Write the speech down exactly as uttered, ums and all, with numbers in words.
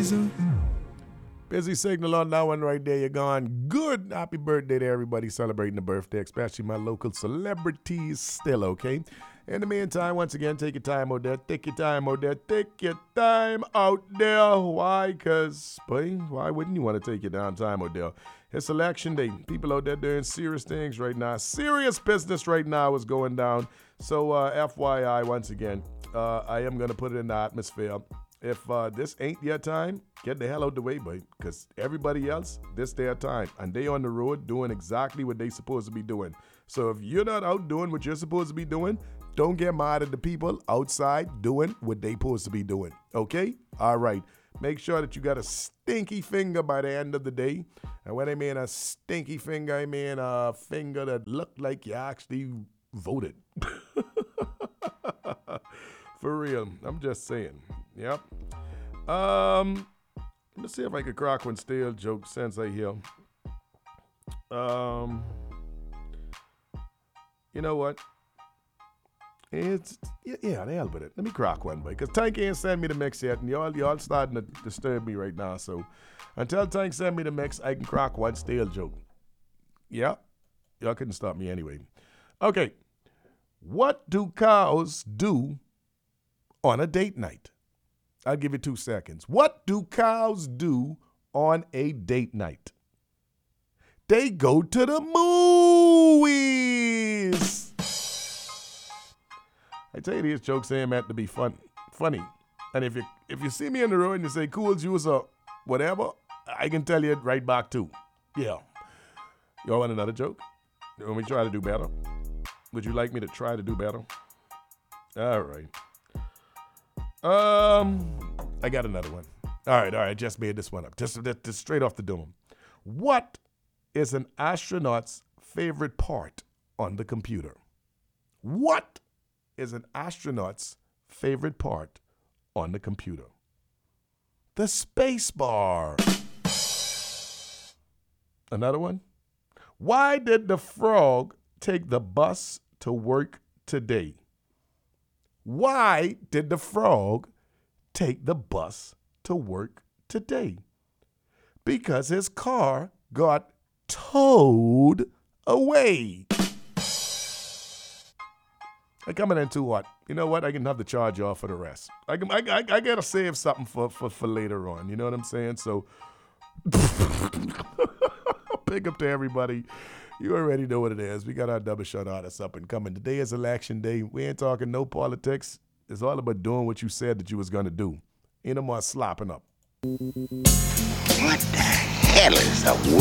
season. Busy signal on that one right there. You're gone. Good. Happy birthday to everybody celebrating the birthday, especially my local celebrities still, okay? In the meantime, once again, take your time out there. Take your time out there. Take your time out there. Why? Because, boy, why wouldn't you want to take your damn time out there? It's election day. People out there doing serious things right now. Serious business right now is going down. So, uh, F Y I, once again, uh, I am going to put it in the atmosphere. If uh, this ain't your time, get the hell out the way, boy. Because everybody else, this their time. And they on the road doing exactly what they supposed to be doing. So if you're not out doing what you're supposed to be doing, don't get mad at the people outside doing what they supposed to be doing. Okay? All right. Make sure that you got a stinky finger by the end of the day. And when I mean a stinky finger, I mean a finger that looked like you actually voted. For real. I'm just saying. Yep. Um, let's see if I could crack one stale joke since I hear. Um, you know what? It's yeah, yeah, the hell with it. Let me crack one, boy. Because Tank ain't send me the mix yet, and y'all y'all starting to disturb me right now. So until Tank send me the mix, I can crack one stale joke. Yeah, y'all couldn't stop me anyway. Okay, what do cows do on a date night? I'll give you two seconds. What do cows do on a date night? They go to the movies. I tell you, these jokes ain't meant to be fun, funny. And if you if you see me on the road and you say, "Cool juice" or whatever, I can tell you it right back too. Yeah. Y'all want another joke? You want me to try to do better? Would you like me to try to do better? All right. Um, I got another one. All right, all right, just made this one up. Just, just straight off the dome. What is an astronaut's favorite part on the computer? What is an astronaut's favorite part on the computer? The space bar. Another one. Why did the frog take the bus to work today? Why did the frog take the bus to work today? Because his car got towed away. I'm coming in too hot. You know what? I can have to charge y'all for the rest. I can, I, I, I gotta save something for, for, for later on. You know what I'm saying? So, big up to everybody. You already know what it is. We got our double shot artists up and coming. Today is election day. We ain't talking no politics. It's all about doing what you said that you was gonna do. Ain't no more slopping up. What the hell is the